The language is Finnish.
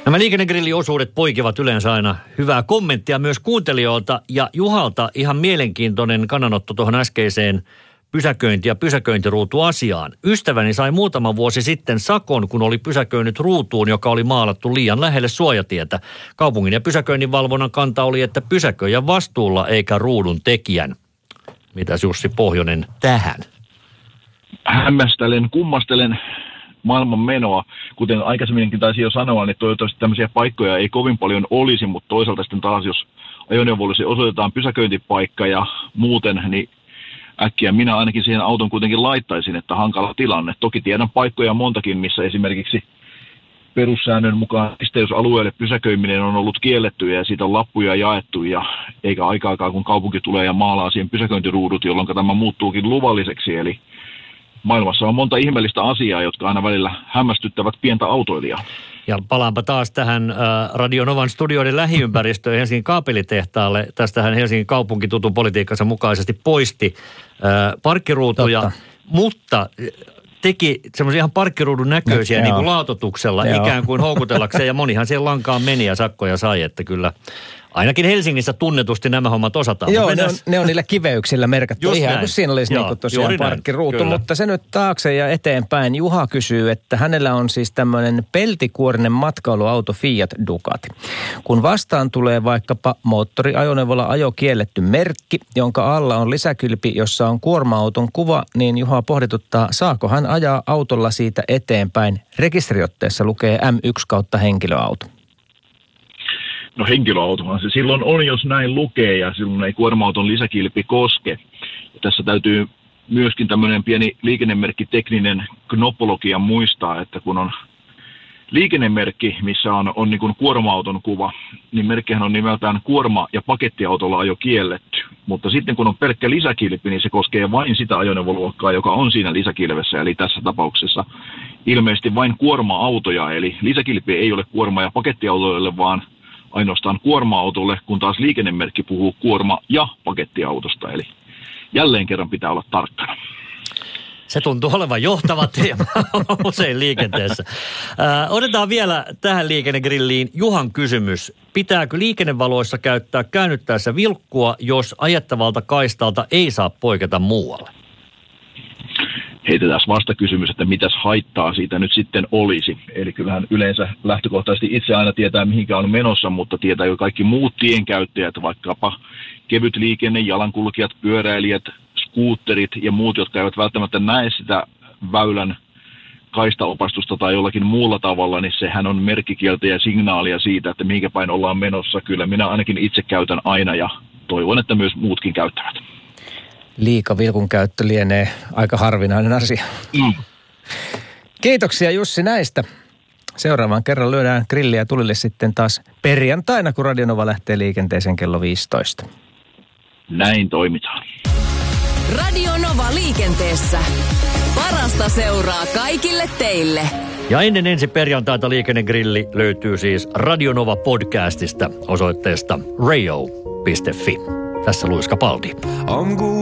Nämä liikennegrilliosuudet poikivat yleensä aina hyvää kommenttia myös kuuntelijoilta. Ja Juhalta ihan mielenkiintoinen kannanotto tuohon äskeiseen pysäköinti- ja pysäköintiruutuasiaan. Ystäväni sai muutama vuosi sitten sakon, kun oli pysäköinyt ruutuun, joka oli maalattu liian lähelle suojatietä. Kaupungin ja pysäköinninvalvonnan kanta oli, että pysäköijän vastuulla eikä ruudun tekijän. Mitäs Jussi Pohjonen tähän? Hämmästelen, kummastelen maailman menoa. Kuten aikaisemminkin taisi jo sanoa, niin toivottavasti tämmöisiä paikkoja ei kovin paljon olisi, mutta toisaalta sitten taas, jos ajoneuvolle osoitetaan pysäköintipaikka ja muuten, niin äkkiä minä ainakin siihen auton kuitenkin laittaisin, että hankala tilanne. Toki tiedän paikkoja montakin, missä esimerkiksi perussäännön mukaan risteysalueelle pysäköiminen on ollut kielletty ja siitä on lappuja jaettu ja eikä aikaakaan kun kaupunki tulee ja maalaa siihen pysäköintiruudut, jolloin tämä muuttuukin luvalliseksi. Eli maailmassa on monta ihmeellistä asiaa, jotka aina välillä hämmästyttävät pientä autoilijaa. Ja palaanpa taas tähän Radio Novan studioiden lähiympäristöön Helsingin kaapelitehtaalle. Tästähän Helsingin kaupunki tutun politiikkansa mukaisesti poisti parkkiruutuja, totta, mutta teki semmoisia ihan parkkiruudun näköisiä niin kuin laatotuksella, ikään kuin houkutellakseen. Ja monihan siellä lankaan meni ja sakkoja sai, että kyllä ainakin Helsingissä tunnetusti nämä hommat osataan. Joo, ne on niillä kiveyksillä merkattu. Just ihan näin. Kun siinä olisi niin tosiaan parkkiruutu, mutta se nyt taakse ja eteenpäin. Juha kysyy, että hänellä on siis tämmöinen peltikuorinen matkailuauto Fiat Ducati. Kun vastaan tulee vaikkapa moottoriajoneuvolla ajokielletty merkki, jonka alla on lisäkylpi, jossa on kuorma-auton kuva, niin Juha pohdituttaa, saako hän ajaa autolla siitä eteenpäin. Rekisteriotteessa lukee M1/henkilöauto. No henkilöautohan se silloin on, jos näin lukee, ja silloin ei kuorma-auton lisäkilpi koske. Ja tässä täytyy myöskin tämmöinen pieni liikennemerkkitekninen knopologia muistaa, että kun on liikennemerkki, missä on niin kuin kuorma-auton kuva, niin merkkihän on nimeltään kuorma- ja pakettiautolla ajo kielletty. Mutta sitten kun on pelkkä lisäkilpi, niin se koskee vain sitä ajoneuvoluokkaa, joka on siinä lisäkilvessä, eli tässä tapauksessa ilmeisesti vain kuorma-autoja, eli lisäkilpi ei ole kuorma- ja pakettiautoille, vaan ainoastaan kuorma-autolle, kun taas liikennemerkki puhuu kuorma- ja pakettiautosta. Eli jälleen kerran pitää olla tarkkana. Se tuntuu olevan johtava teema usein liikenteessä. Otetaan vielä tähän liikennegrilliin Juhan kysymys. Pitääkö liikennevaloissa käyttää käännyttäessä vilkkua, jos ajettavalta kaistalta ei saa poiketa muualle? Heitetään vastakysymys, että mitäs haittaa siitä nyt sitten olisi. Eli kyllähän yleensä lähtökohtaisesti itse aina tietää, mihinkä on menossa, mutta tietää jo kaikki muut tienkäyttäjät, vaikkapa kevyt liikenne, jalankulkijat, pyöräilijät, skuutterit ja muut, jotka eivät välttämättä näe sitä väylän kaistaopastusta tai jollakin muulla tavalla, niin sehän on merkkikieltä ja signaalia siitä, että mihinkä päin ollaan menossa. Kyllä minä ainakin itse käytän aina ja toivon, että myös muutkin käyttävät. Liikavilkun käyttö lienee aika harvinainen asia. Kiitoksia Jussi näistä. Seuraavan kerran lyödään grilliä tulille sitten taas perjantaina, kun Radio Nova lähtee liikenteeseen kello 15. Näin toimitaan. Radio Nova liikenteessä. Parasta seuraa kaikille teille. Ja ennen ensi perjantaita liikennegrilli löytyy siis Radio Nova podcastista osoitteesta radio.fi. Tässä Luiska Paldi.